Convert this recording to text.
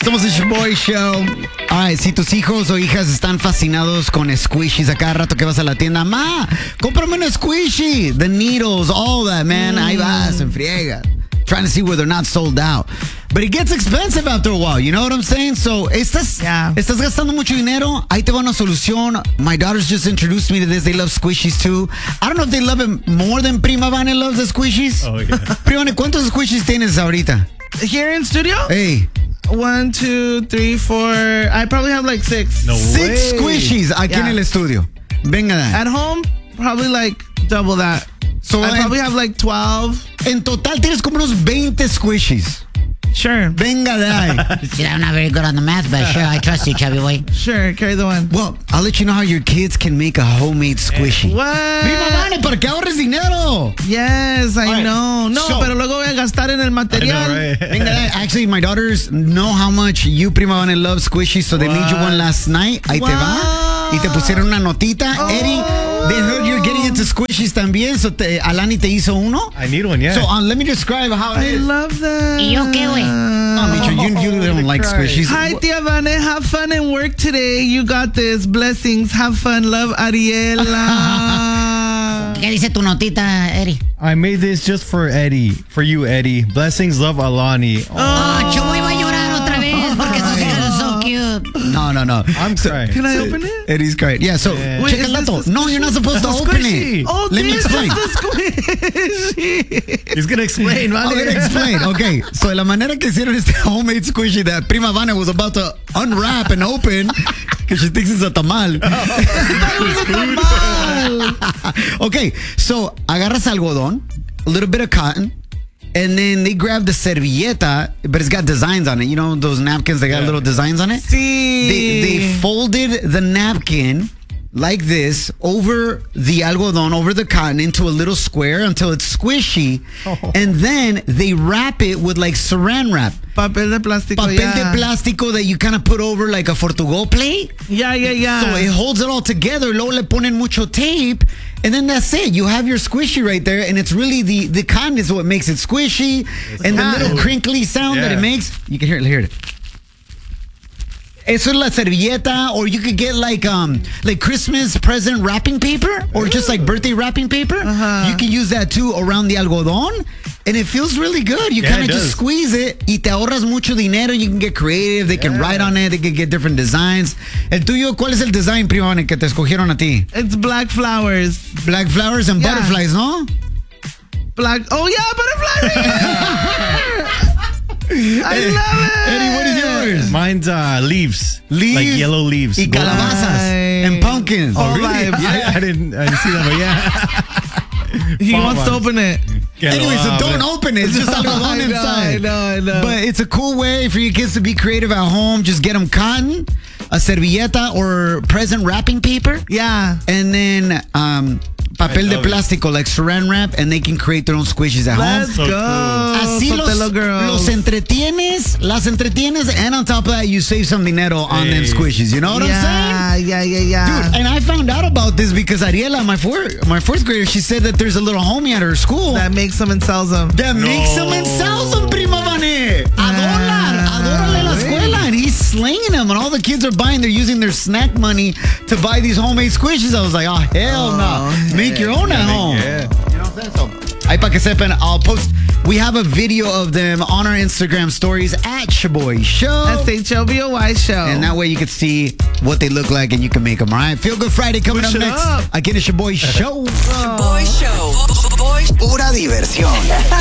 Somos el Boy Show. Ay, si tus hijos o hijas están fascinados con squishies a cada rato que vas a la tienda, ma, cómprame un squishy. The needles, all that, man. Ahí vas, en friega. Trying to see where they're not sold out. But it gets expensive after a while, you know what I'm saying? So, estás gastando mucho dinero, ahí te va una solución. My daughters just introduced me to this. They love squishies too. I don't know if they love it more than Prima Vane loves the squishies. Oh, yeah. Prima Vane, ¿cuántos squishies tienes ahorita? Here in studio? Hey. 1, 2, 3, 4. I probably have like 6. No Six way. squishies aquí en el estudio. Venga. At home, probably like double that. So I probably have like 12. En total tienes como unos 20 squishies. Sure. Venga de ahí. See, I'm not very good on the math, but sure, I trust you, chubby boy. Sure, carry the one. Well, I'll let you know how your kids can make a homemade squishy. What? Prima Vane, para que ahorres dinero. Yes, I Alright, know. No, so- pero luego voy a gastar en el material. I know, right? Venga de ahí. Actually, my daughters know how much you, Prima Vane, love squishies, so they made you one last night. Ahí te va. Y te pusieron una notita. Eddie, they heard you're getting into squishies también, so Alani te hizo uno. I need one, yeah. So let me describe how it I is. love that. ¿Y yo qué, güey? No, Micho, you don't like squishies. Hi, Tia Vane. Have fun and work today. You got this. Blessings. Have fun. Love, Ariela. ¿Qué dice tu notita, Eddie? I made this just for Eddie. For you, Eddie. Blessings, love, Alani. Oh, Chubo iba a llorar otra vez porque sus hijos son so cute. No. I'm crying. Can I open it? Eddie's great. Yeah, so Yeah. check Wait, el is dato. this the No, you're not supposed to That's open squishy. it. Oh, Let me this explain. is the squishy. He's going to explain, man. I'm going to explain. Okay, so la manera que hicieron este homemade squishy that Prima Vane was about to unwrap and open because she thinks it's a tamal. Okay, so agarras algodón, a little bit of cotton, and then they grab the servilleta, but it's got designs on it. You know those napkins, they got little designs on it? Sí. They folded the napkin like this over the algodón, over the cotton into a little square until it's squishy. And then they wrap it with like saran wrap. Papel de plástico. Papel de plástico that you kind of put over like a Fortugo plate. Yeah. So it holds it all together. Luego le ponen mucho tape. And then that's it. You have your squishy right there. And it's really the cotton is what makes it squishy. And the little crinkly sound that it makes. You can hear it. Eso es la servilleta, or you could get like Christmas present wrapping paper, or just like birthday wrapping paper. You can use that too around the algodón, and it feels really good. You kind of just squeeze it, y te ahorras mucho dinero. You can get creative. They can write on it. They can get different designs. El tuyo, ¿cuál es el design, Prima Vane, que te escogieron a ti? It's black flowers. Black flowers and butterflies, ¿no? Black. Oh, yeah, butterflies. I love it. Eddie, what is yours? Mine's leaves. Leaves? Like yellow leaves. Y calabazas. And pumpkins. Oh, Really? live. I didn't see that, but yeah. He wants to open it. Anyway, so don't open it. It's just algodón inside. I know. But it's a cool way for your kids to be creative at home. Just get them cotton, a servilleta, or present wrapping paper. Yeah. And then papel de plástico, like saran wrap, and they can create their own squishies at Let's home. go. Así Sotelo girls. las entretienes, and on top of that, you save some dinero on them squishies. You know what I'm saying? Yeah. Dude, and I found out about this because Ariela, my fourth grader, she said that there's a little homie at her school That makes them and sells them. that makes them and sells them, Prima Vane. Adórale la escuela, and he's slinging them, and all the kids are buying. They're using their snack money to buy these homemade squishies. I was like, oh, hell no. Make your own at home. Yeah. You know what I'm saying? So, ahí pa' que sepan, I'll post. We have a video of them on our Instagram stories at Shaboy Show. That's HLBOY show. And that way you can see what they look like and you can make them, all right? Feel Good Friday coming Push up it next. up. Again, it's your boy Show. Boy Show. Pura diversión.